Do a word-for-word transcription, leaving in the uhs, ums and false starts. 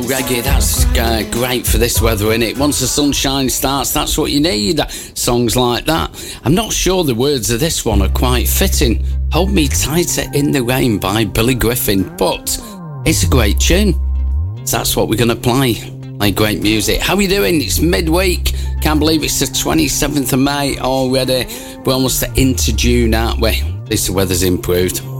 Reggae, that's uh, great for this weather, innit? Once the sunshine starts, that's what you need. Songs like that. I'm not sure the words of this one are quite fitting. Hold Me Tighter in the Rain by Billy Griffin, but it's a great tune. So that's what we're going to play. Play great music. How are you doing? It's midweek. Can't believe it's the twenty-seventh of May already. We're almost into June, aren't we? At least the weather's improved.